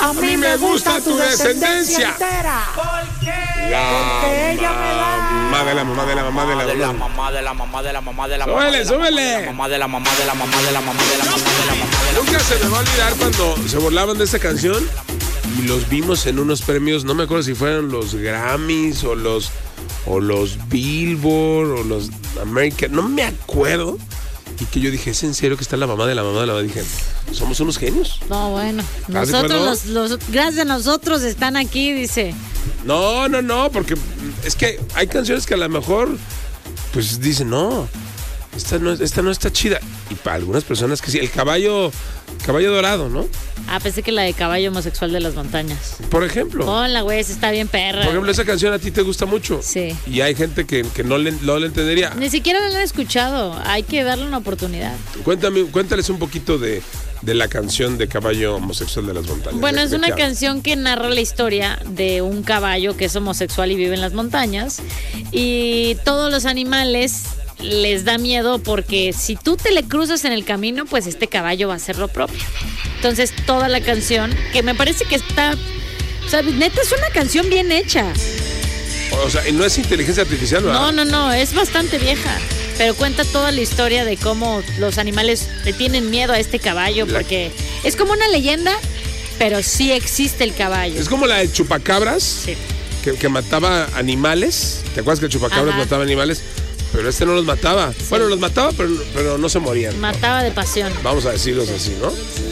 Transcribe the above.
A mí me gusta tu descendencia entera. Porque ella me da. mamá de la mamá de la mamá de la de la mamá de la mamá de la mamá de la mamá. Súbele, súbele. Mamá de la mamá de la mamá de la mamá de la mamá de la mamá de la. Nunca se me va a olvidar cuando se burlaban de esta canción y los vimos en unos premios, no me acuerdo si fueron los Grammys o los Billboard o los American, no me acuerdo. Y que yo dije, ¿es en serio que está la mamá de la mamá de la mamá? Dije, somos unos genios. No, bueno, nosotros, gracias a nosotros están aquí, dice. No, porque es que hay canciones que a lo mejor, pues dicen, no, esta no está chida. Y para algunas personas que sí, el caballo dorado, ¿no? Ah, pensé que la de Caballo Homosexual de las Montañas. Por ejemplo. Ponla, güey, está bien perra. Por ejemplo, esa canción a ti te gusta mucho. Sí. Y hay gente que no le entendería. Ni siquiera la han escuchado, hay que darle una oportunidad. Cuéntales un poquito de la canción de Caballo Homosexual de las Montañas. Bueno, es una qué canción que narra la historia de un caballo que es homosexual y vive en las montañas. Y todos los animales les da miedo porque si tú te le cruzas en el camino, pues este caballo va a hacer lo propio. Entonces toda la canción, que me parece que está, o sea, neta es una canción bien hecha. O sea, y no es inteligencia artificial, ¿verdad? No, es bastante vieja. Pero cuenta toda la historia de cómo los animales le tienen miedo a este caballo, porque es como una leyenda, pero sí existe el caballo. Es como la de Chupacabras, sí, que mataba animales. ¿Te acuerdas que el Chupacabras mataba animales? Pero este no los mataba. Sí. Bueno, los mataba, pero no se morían. Mataba de pasión. Vamos a decirlos así, ¿no?